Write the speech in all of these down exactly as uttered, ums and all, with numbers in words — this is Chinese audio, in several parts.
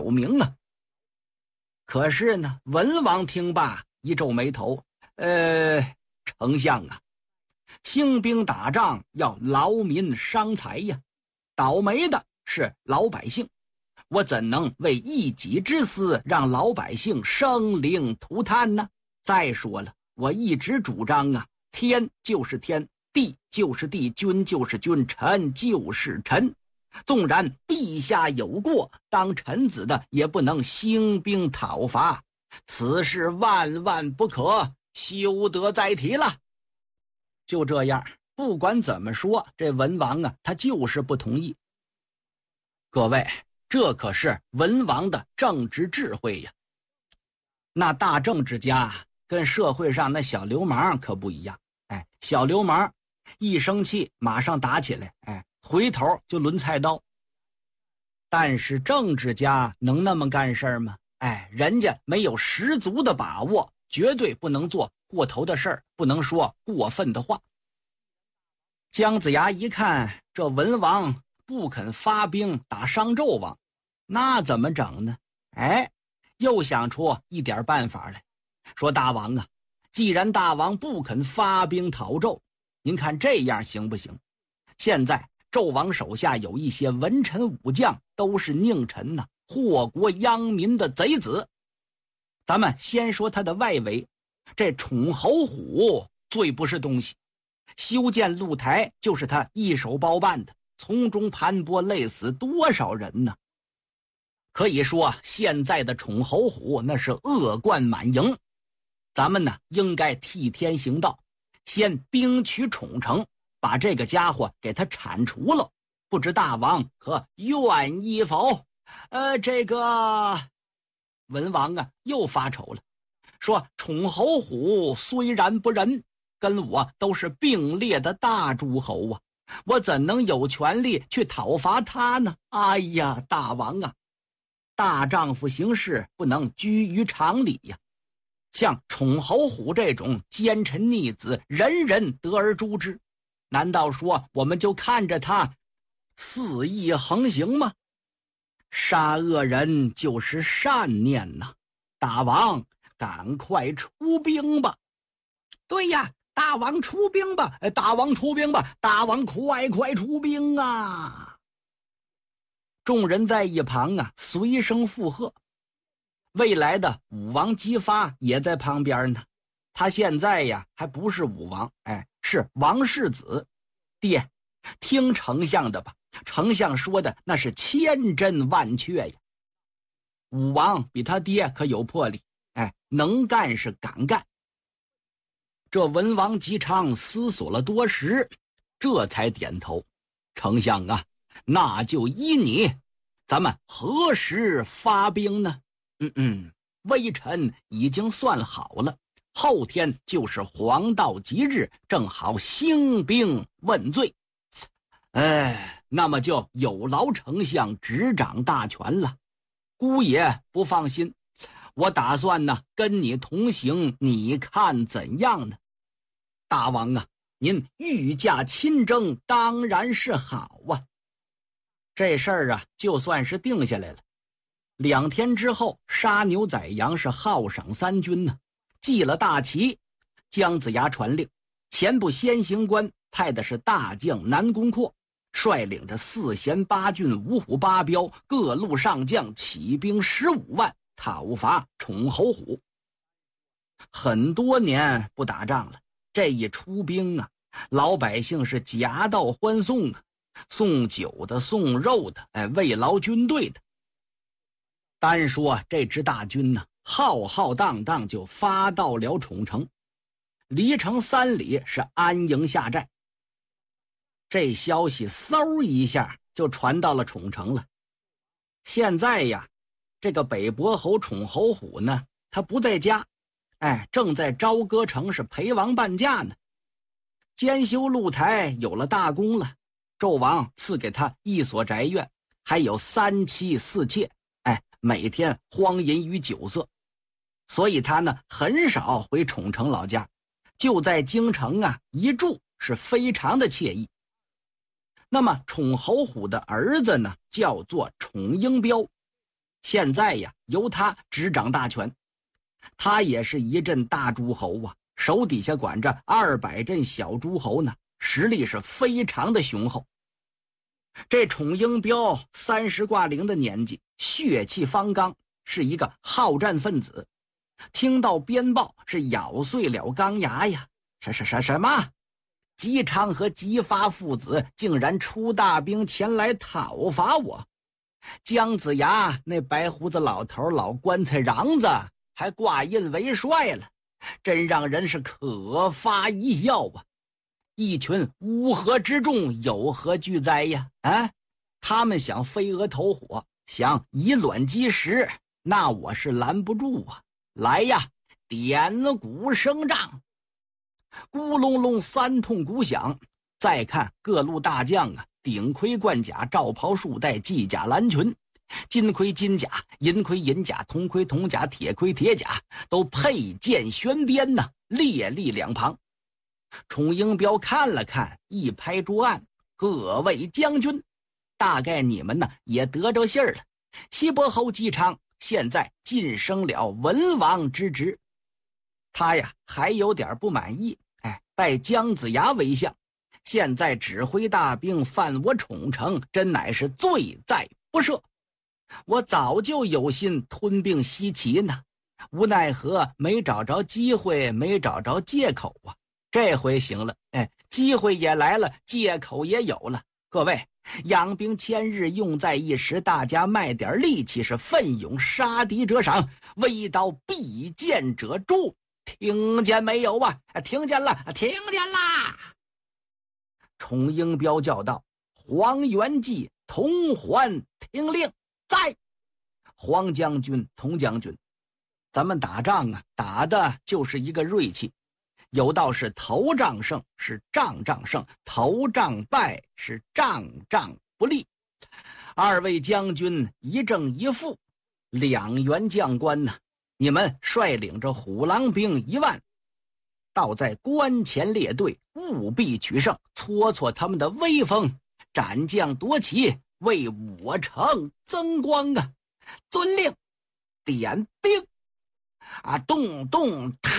名啊。可是呢，文王听罢一皱眉头，呃，丞相啊，兴兵打仗要劳民伤财呀，倒霉的是老百姓，我怎能为一己之私让老百姓生灵涂炭呢？再说了，我一直主张啊，天就是天，地就是地，君就是君，臣就是臣。纵然陛下有过，当臣子的也不能兴兵讨伐，此事万万不可，休得再提了。就这样，不管怎么说，这文王啊，他就是不同意。各位，这可是文王的政治智慧呀。那大政治家跟社会上那小流氓可不一样。哎，小流氓一生气马上打起来，哎，回头就抡菜刀。但是政治家能那么干事吗？哎，人家没有十足的把握，绝对不能做过头的事儿，不能说过分的话。姜子牙一看这文王不肯发兵打商纣王，那怎么整呢？哎，又想出一点办法来，说大王啊，既然大王不肯发兵讨纣，您看这样行不行？现在纣王手下有一些文臣武将，都是佞臣呐、啊，祸国殃民的贼子。咱们先说他的外围，这宠侯虎最不是东西，修建露台就是他一手包办的，从中盘剥，累死多少人呢？可以说现在的宠侯虎那是恶贯满盈。咱们呢应该替天行道，先兵取宠城，把这个家伙给他铲除了，不知大王可愿意否？呃，这个文王啊又发愁了，说宠侯虎虽然不仁，跟我都是并列的大诸侯啊，我怎能有权利去讨伐他呢？哎呀，大王啊，大丈夫行事不能拘于常理呀。像宠侯虎这种奸臣逆子，人人得而诛之，难道说我们就看着他肆意横行吗？杀恶人就是善念呐、啊！大王赶快出兵吧！对呀，大王出兵吧！大王出兵吧！大王快快出兵啊！众人在一旁啊随声附和。未来的武王姬发也在旁边呢，他现在呀还不是武王，哎，是王世子。爹，听丞相的吧，丞相说的那是千真万确呀。武王比他爹可有魄力，哎，能干是敢干。这文王姬昌思索了多时，这才点头。丞相啊，那就依你，咱们何时发兵呢？嗯嗯，微臣已经算好了，后天就是黄道吉日，正好兴兵问罪。哎，那么就有劳丞相执掌大权了。姑爷不放心，我打算呢跟你同行，你看怎样呢？大王啊，您御驾亲征当然是好啊。这事儿啊就算是定下来了。两天之后，杀牛宰羊是犒赏三军呢、啊，祭了大旗。姜子牙传令，前部先行官派的是大将南宫阔，率领着四贤八郡、五虎八彪各路上将起兵十五万，讨伐宠侯虎。很多年不打仗了，这一出兵啊，老百姓是夹道欢送啊，送酒的，送肉的，哎，慰劳军队的。单说这支大军呢，浩浩荡荡就发到了宠城，离城三里是安营下寨。这消息嗖一下就传到了宠城了。现在呀，这个北伯侯宠侯虎呢，他不在家，哎，正在朝歌城是陪王伴驾呢。监修露台有了大功了，纣王赐给他一所宅院，还有三妻四妾，哎，每天荒淫于酒色，所以他呢很少回宠城老家，就在京城啊一住是非常的惬意。那么宠侯虎的儿子呢叫做宠英彪， 现在呀，由他执掌大权。他也是一镇大诸侯啊，手底下管着二百镇小诸侯呢，实力是非常的雄厚。这宠英彪三十挂零的年纪，血气方刚，是一个好战分子。听到鞭报，是咬碎了钢牙呀！什什什什么？姬昌和姬发父子竟然出大兵前来讨伐我？姜子牙那白胡子老头老棺材瓤子还挂印为帅了，真让人是可发一笑啊！一群乌合之众有何惧哉呀？啊，他们想飞蛾投火，想以卵击石，那我是拦不住啊！来呀，点鼓声仗！咕隆隆三通鼓响。再看各路大将啊，顶盔贯甲，罩袍束带，系甲蓝裙，金盔金甲，银盔银甲，铜盔铜甲，铁盔铁甲，都佩剑悬鞭呐，列立两旁。宠英彪看了看，一拍桌案：“各位将军，大概你们呢也得着信儿了。西伯侯姬昌现在晋升了文王之职。他呀还有点不满意，哎，拜姜子牙为相，现在指挥大兵犯我宠城，真乃是罪在不赦。我早就有心吞并西岐呢，无奈何没找着机会，没找着借口啊。这回行了，哎，机会也来了，借口也有了。各位，养兵千日，用在一时，大家卖点力气，是奋勇杀敌者赏，微刀必剑者诛。听见没有啊？听见了，听见啦！宠英彪叫道：“黄元济、同环听令，在！黄将军、童将军，咱们打仗啊，打的就是一个锐气。有道是头仗胜是仗仗胜，头仗败是仗仗不利。二位将军一正一负，两员将官呢，你们率领着虎狼兵一万，倒在关前列队，务必取胜，挫挫他们的威风，斩将夺旗，为我城增光啊！遵令，点兵啊！动动踏！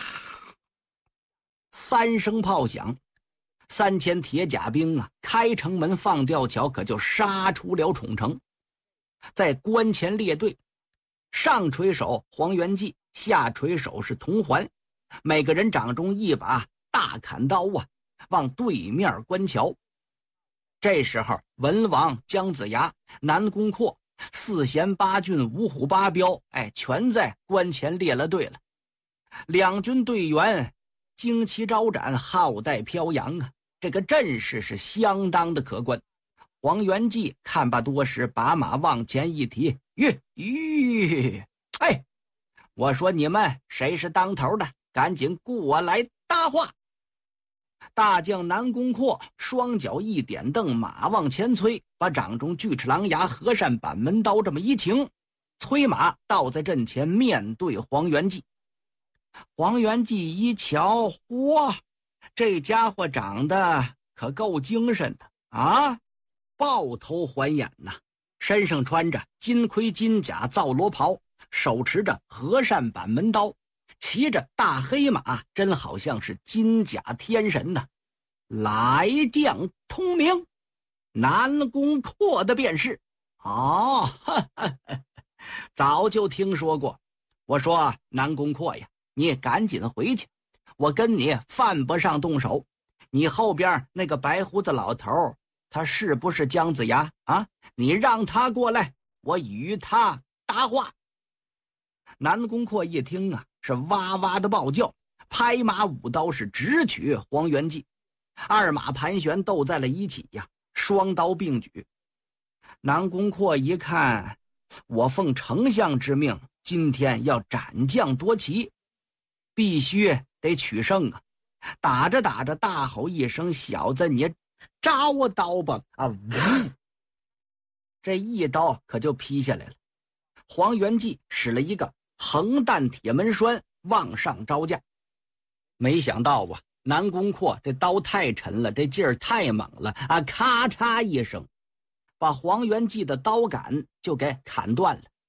三声炮响，三千铁甲兵啊，开城门放吊桥，可就杀出了宠城。在关前列队，上垂手黄元济，下垂手是童环，每个人掌中一把大砍刀啊，往对面关桥。这时候，文王、姜子牙、南宫阔、四贤八俊、五虎八彪，哎，全在关前列了队了。两军队员旌旗招展，号带飘扬啊，这个阵势是相当的可观。黄元济看罢多时，把马往前一提：“吁吁！哎，我说你们谁是当头的？赶紧过来搭话！”大将南宫阔双脚一点蹬，马往前催，把掌中锯齿狼牙和善板门刀这么一擎，催马倒在阵前，面对黄元济。黄元济一瞧，哇，这家伙长得可够精神的啊，豹头环眼呐，身上穿着金盔金甲皂罗袍，手持着和善板门刀，骑着大黑马，真好像是金甲天神呐。来将通明，南宫阔的便是。哦，呵呵呵，早就听说过。我说南宫阔呀，你赶紧回去，我跟你犯不上动手。你后边那个白胡子老头，他是不是姜子牙啊？你让他过来，我与他搭话。南宫阔一听啊，是哇哇的暴叫，拍马舞刀是直取黄元济，二马盘旋斗在了一起呀，双刀并举。南宫阔一看，我奉丞相之命，今天要斩将夺旗，必须得取胜啊！打着打着，大吼一声：“小子，你招我刀吧！”啊，呜！这一刀可就劈下来了。黄元济使了一个横弹铁门栓往上招架，没想到啊，南宫阔这刀太沉了，这劲儿太猛了啊！咔嚓一声，把黄元济的刀杆就给砍断了。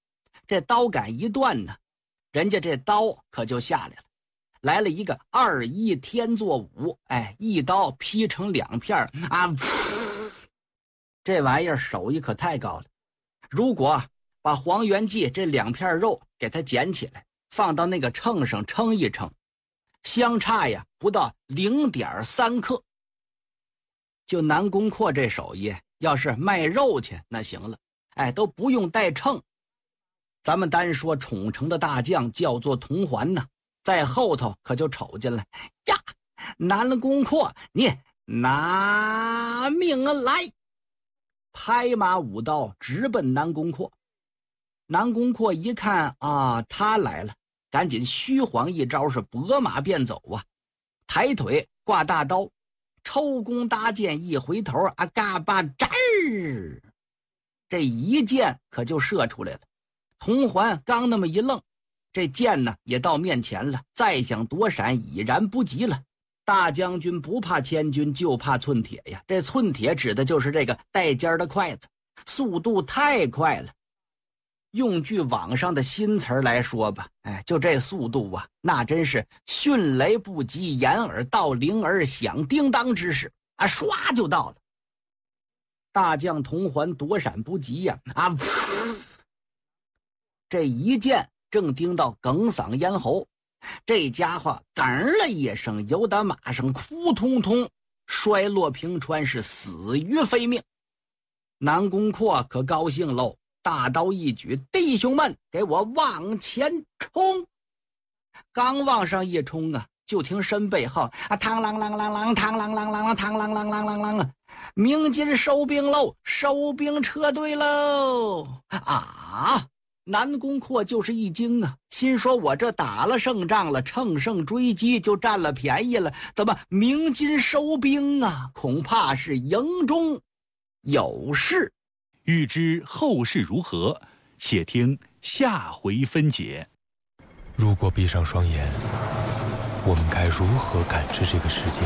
这刀杆一断呢，人家这刀可就下来了，来了一个二一天作五，哎，一刀劈成两片啊！这玩意儿手艺可太高了。如果把黄元济这两片肉给它捡起来，放到那个秤上称一称，相差呀不到零点三克。就南宫阔这手艺，要是卖肉去那行了，哎，都不用带秤。咱们单说宠城的大将叫做童环呢，在后头可就瞅见了呀，南宫阔，你拿命来！拍马舞刀直奔南宫阔。南宫阔一看啊，他来了，赶紧虚晃一招，是拨马便走啊，抬腿挂大刀，抽弓搭箭，一回头啊，嘎巴扎儿，这一箭可就射出来了。童环刚那么一愣，这箭呢也到面前了，再想躲闪已然不及了。大将军不怕千军，就怕寸铁呀。这寸铁指的就是这个带尖的筷子，速度太快了。用句网上的新词来说吧，哎，就这速度啊，那真是迅雷不及掩耳盗铃而响叮当之势啊，唰就到了。大将童环躲闪不及呀，啊，噗，这一箭正盯到哽嗓咽喉，这家伙哽了一声，由打马上扑通通摔落平川，是死于非命。南宫阔可高兴喽，大刀一举，弟兄们，给我往前冲！刚往上一冲啊，就听身背后啊，嘡啷啷啷啷，嘡啷啷啷啷，嘡啷啷啷啷啷啊！鸣金收兵喽，收兵撤退喽！啊！南宫阔就是一惊啊，心说我这打了胜仗了，乘胜追击就占了便宜了，怎么鸣金收兵啊？恐怕是营中有事。 欲知后事如何，且听下回分解。 如果闭上双眼，我们该如何感知这个世界？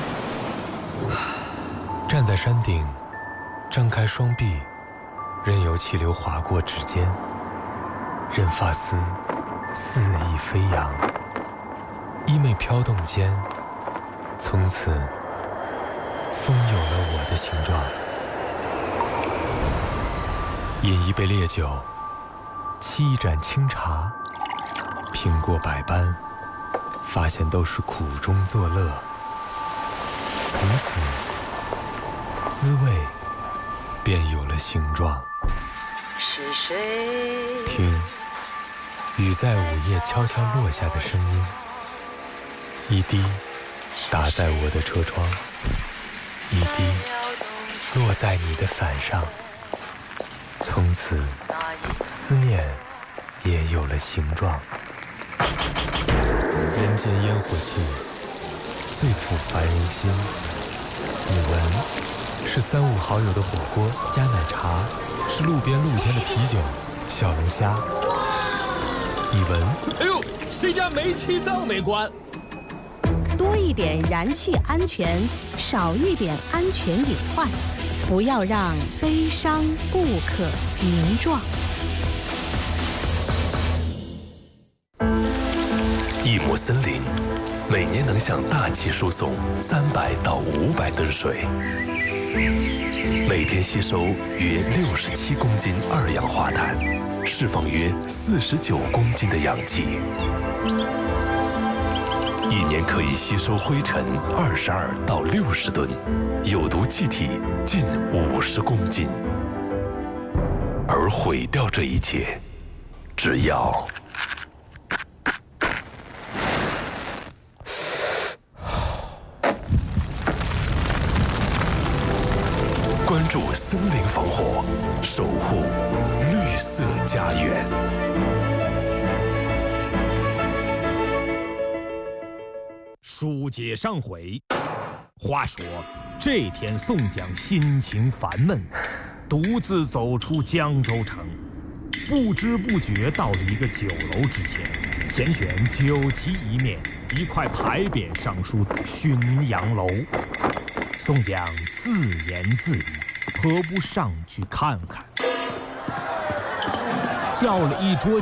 站在山顶，张开双臂，任由气流划过指尖，任发丝肆意飞扬，衣袂飘动间，从此风有了我的形状。饮一杯烈酒，沏一盏清茶，品过百般，发现都是苦中作乐。从此滋味便有了形状。 是谁？ 听雨在午夜悄悄落下的声音，一滴打在我的车窗，一滴落在你的伞上。从此思念也有了形状。人间烟火气最抚凡人心。你闻，是三五好友的火锅加奶茶，是路边露天的啤酒小龙虾。你闻， 哎呦，谁家煤气灶没关？ 多一点燃气安全，少一点安全隐患，不要让悲伤不可名状。 一亩森林每年能向大气输送三百到五百吨水，每天吸收约六十七公斤二氧化碳，释放约四十九公斤的氧气，一年可以吸收灰尘二十二到六十吨，有毒气体近五十公斤。而毁掉这一切，只要关注森林防火，守护绿色家园。 书接上回，话说这天宋江心情烦闷，独自走出江州城，不知不觉到了一个酒楼之前，前选酒旗一面，一块牌匾上书浔阳楼。宋江自言自语，何不上去看看？叫了一桌